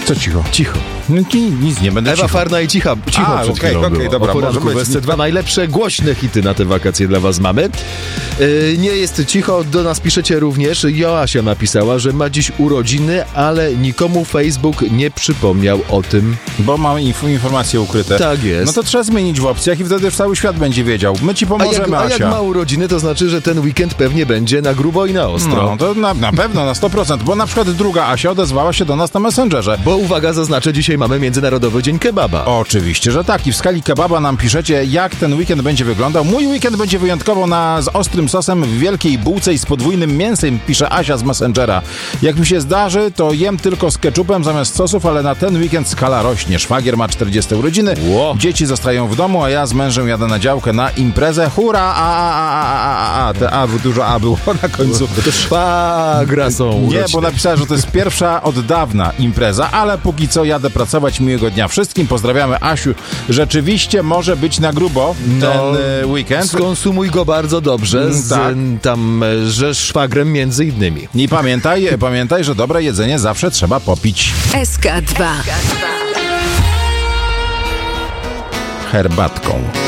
Co cicho? Cicho. Nic nie będę Ewa cicho. Farna i cicho przed chwilą było. dobra, O poranku może być. Wesce 2 najlepsze, głośne hity na te wakacje dla was mamy. Nie jest cicho, do nas piszecie również. Joasia napisała, że ma dziś urodziny, ale nikomu Facebook nie przypomniał o tym. Bo mamy informacje ukryte. Tak jest. No to trzeba zmienić w opcjach i wtedy cały świat będzie wiedział. My ci pomożemy, a jak Asia. ma urodziny, to znaczy, że ten weekend pewnie będzie na grubo i na ostro. No, to na pewno, na 100%, bo na przykład druga Asia odezwała się do nas na Messengerze. Bo uwaga, zaznaczę, dzisiaj mamy Międzynarodowy Dzień Kebaba. Oczywiście, że tak. I w skali kebaba nam piszecie, jak ten weekend będzie wyglądał. Mój weekend będzie wyjątkowo z ostrym sosem w wielkiej bułce i z podwójnym mięsem, pisze Asia z Messengera. Jak mi się zdarzy, to jem tylko z ketchupem zamiast sosów, ale na ten weekend skala rośnie. Szwagier ma 40 urodziny, dzieci zostają w domu, a ja z mężem jadę na działkę na imprezę. Hurra! Te dużo A było na końcu. Bo to szwagra są urodziny. Nie, bo napisała, że to jest pierwsza od dawna impreza, ale póki co jadę pracować. Miłego dnia wszystkim. Pozdrawiamy, Asiu. Rzeczywiście może być na grubo ten weekend. Skonsumuj go bardzo dobrze ze szwagrem między innymi. I pamiętaj, że dobre jedzenie zawsze trzeba popić. SK2 Herbatką.